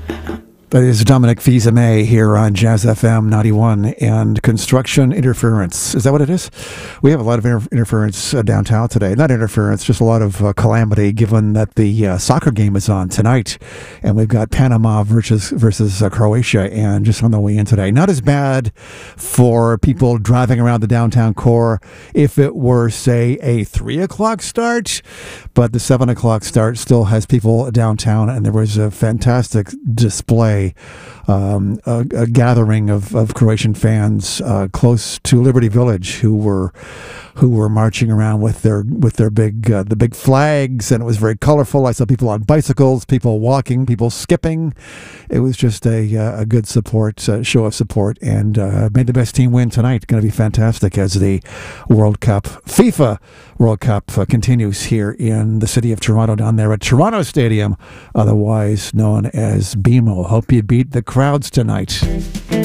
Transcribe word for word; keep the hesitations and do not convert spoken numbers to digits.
That is Dominic Fils-Aimé here on Jazz F M ninety-one and construction interference. Is that what it is? We have a lot of inter- interference uh, downtown today. Not interference, just a lot of uh, calamity, given that the uh, soccer game is on tonight. And we've got Panama versus, versus uh, Croatia, and just on the way in today. Not as bad for people driving around the downtown core if it were, say, a three o'clock start. But the seven o'clock start still has people downtown, and there was a fantastic display. Um, a, a gathering of, of Croatian fans uh, close to Liberty Village who were who were marching around with their with their big uh, the big flags, and it was very colorful. I saw people on bicycles, people walking, people skipping. It was just a uh, a good support uh, show of support, and uh, made the best team win tonight. Going to be fantastic as the World Cup FIFA World Cup uh, continues here in the city of Toronto, down there at Toronto Stadium, otherwise known as B M O. Hope you beat the crowds tonight.